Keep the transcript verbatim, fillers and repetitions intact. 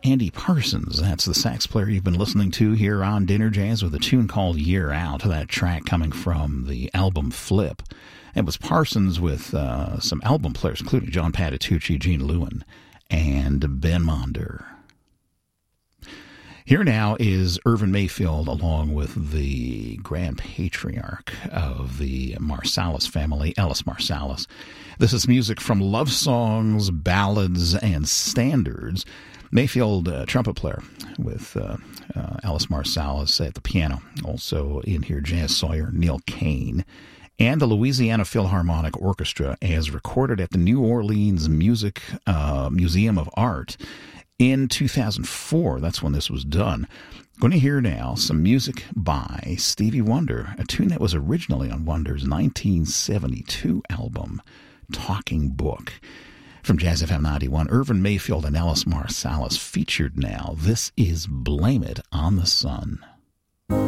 Andy Parsons. That's the sax player you've been listening to here on Dinner Jazz with a tune called Year Out. That track coming from the album Flip. It was Parsons with uh, some album players, including John Patitucci, Gene Lewin, and Ben Monder. Here now is Irvin Mayfield along with the Grand Patriarch of the Marsalis family, Ellis Marsalis. This is music from love songs, ballads, and standards. Mayfield, uh, trumpet player with uh, uh, Ellis Marsalis at the piano. Also in here, Jazz Sawyer, Neil Kane, and the Louisiana Philharmonic Orchestra as recorded at the New Orleans Music uh, Museum of Art in two thousand four. That's when this was done. Going to hear now some music by Stevie Wonder, a tune that was originally on Wonder's nineteen seventy-two album, Talking Book. From Jazz F M ninety-one, Irvin Mayfield and Ellis Marsalis featured now. This is Blame It on the Sun.